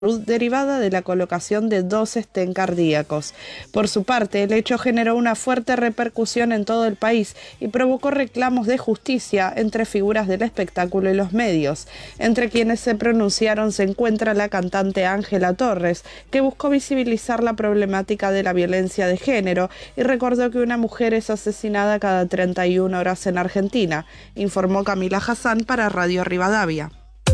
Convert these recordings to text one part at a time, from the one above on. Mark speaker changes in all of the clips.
Speaker 1: derivada de la colocación de 2 stents cardíacos. Por su parte, el hecho generó una fuerte repercusión en todo el país y provocó reclamos de justicia entre figuras del espectáculo y los medios. Entre quienes se pronunciaron se encuentra la cantante Ángela Torres, que buscó visibilizar la problemática de la violencia de género y recordó que una mujer es asesinada cada 31 horas en Argentina, informó Camila Hassan para Radio Rivadavia.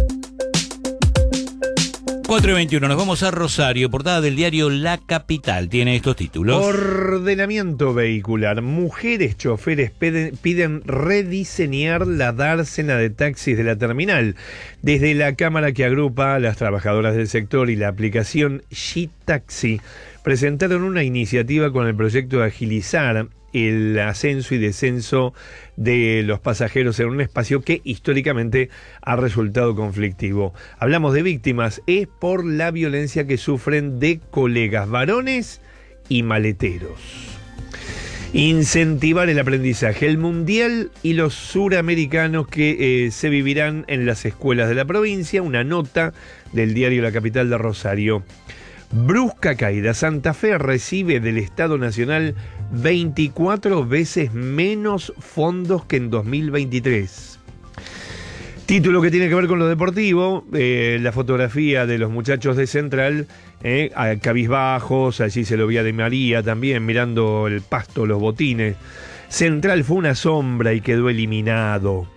Speaker 2: 4:21, nos vamos a Rosario, portada del diario La Capital, tiene estos títulos.
Speaker 3: Ordenamiento vehicular. Mujeres choferes piden rediseñar la dársena de taxis de la terminal. Desde la cámara que agrupa a las trabajadoras del sector y la aplicación SheTaxi, presentaron una iniciativa con el proyecto de agilizar el ascenso y descenso de los pasajeros en un espacio que históricamente ha resultado conflictivo. Hablamos de víctimas, es por la violencia que sufren de colegas varones y maleteros. Incentivar el aprendizaje, el mundial y los suramericanos que se vivirán en las escuelas de la provincia, una nota del diario La Capital de Rosario. Brusca caída. Santa Fe recibe del Estado Nacional 24 veces menos fondos que en 2023. Título que tiene que ver con lo deportivo, la fotografía de los muchachos de Central, cabizbajos, allí se lo veía de María también, mirando el pasto, los botines. Central fue una sombra y quedó eliminado.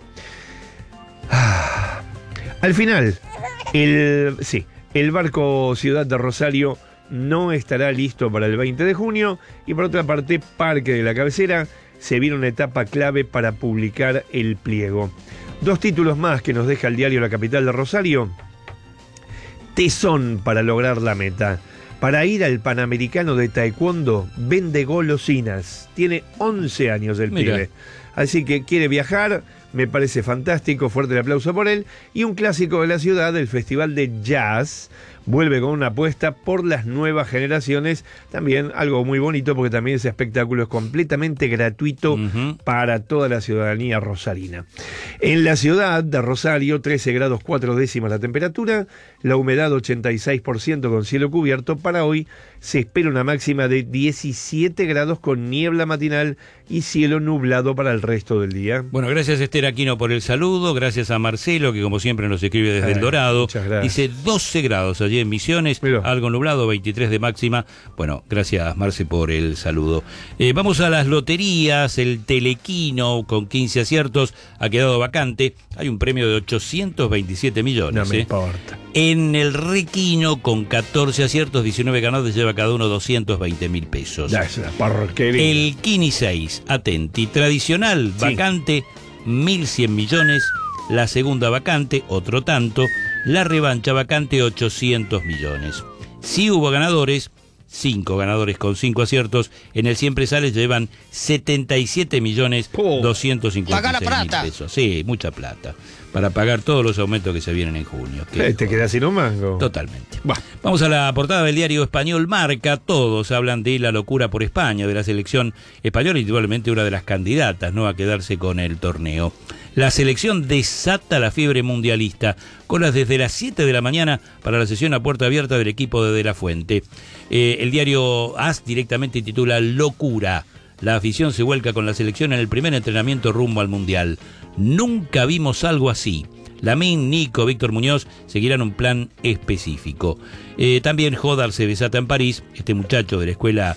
Speaker 3: Al final, el barco Ciudad de Rosario no estará listo para el 20 de junio y por otra parte, Parque de la Cabecera se viene una etapa clave para publicar el pliego. 2 títulos más que nos deja el diario La Capital de Rosario. Tesón para lograr la meta. Para ir al Panamericano de Taekwondo vende golosinas. Tiene 11 años el pibe. Así que quiere viajar. Me parece fantástico, fuerte el aplauso por él. Y un clásico de la ciudad, el Festival de Jazz, vuelve con una apuesta por las nuevas generaciones. También algo muy bonito porque también ese espectáculo es completamente gratuito para toda la ciudadanía rosarina. En la ciudad de Rosario, 13 grados 4 décimas la temperatura, la humedad 86% con cielo cubierto. Para hoy se espera una máxima de 17 grados con niebla matinal y cielo nublado para el resto del día.
Speaker 2: Bueno, gracias Esther Aquino por el saludo, gracias a Marcelo que como siempre nos escribe desde El Dorado.
Speaker 3: Muchas gracias.
Speaker 2: Dice 12 grados allí en Misiones, algo nublado, 23 de máxima. Bueno, gracias Marce por el saludo. Vamos a las loterías, el Telequino con 15 aciertos ha quedado vacante, hay un premio de 827 millones.
Speaker 3: No me importa.
Speaker 2: En el Requino con 14 aciertos, 19 ganados, lleva cada uno 220.000 pesos.
Speaker 3: Ya es una porquería.
Speaker 2: El Kini 6, atenti, tradicional, vacante, 1.100 millones. La segunda vacante, otro tanto. La revancha vacante, 800 millones. Sí hubo ganadores, 5 ganadores con 5 aciertos. En el Siempre Sales llevan 77 millones 256.000 pesos. Sí, mucha plata. Para pagar todos los aumentos que se vienen en junio.
Speaker 3: Te quedas sin un mango.
Speaker 2: Totalmente. Vamos a la portada del diario español Marca. Todos hablan de la locura por España, de la selección española, indudablemente una de las candidatas, ¿no?, a quedarse con el torneo. La selección desata la fiebre mundialista. Colas desde las 7 de la mañana para la sesión a puerta abierta del equipo de la Fuente. El diario AS directamente titula Locura. La afición se vuelca con la selección en el primer entrenamiento rumbo al Mundial. Nunca vimos algo así. Lamine, Nico, Víctor Muñoz seguirán un plan específico. También Jodar se desata en París, este muchacho de la escuela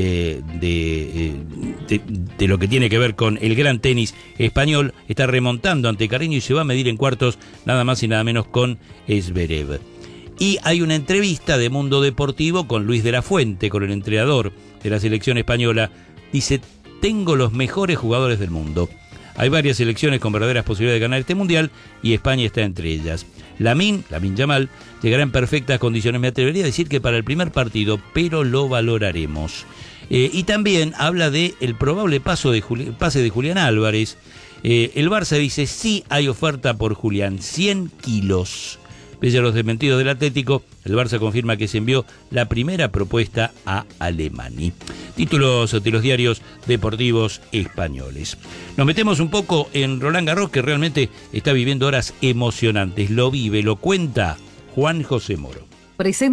Speaker 2: de lo que tiene que ver con el gran tenis español, está remontando ante Carreño y se va a medir en cuartos nada más y nada menos con Zverev. Y hay una entrevista de Mundo Deportivo con Luis de la Fuente, con el entrenador de la selección española. Dice, tengo los mejores jugadores del mundo. Hay varias selecciones con verdaderas posibilidades de ganar este mundial y España está entre ellas. Lamine Yamal, llegará en perfectas condiciones. Me atrevería a decir que para el primer partido, pero lo valoraremos. Y también habla de el probable pase de Julián Álvarez. El Barça dice, sí hay oferta por Julián, 100 kilos. Pese a los desmentidos del Atlético, el Barça confirma que se envió la primera propuesta a Alemania. Títulos de los diarios deportivos españoles. Nos metemos un poco en Roland Garros, que realmente está viviendo horas emocionantes. Lo vive, lo cuenta Juan José Moro.
Speaker 4: Presenta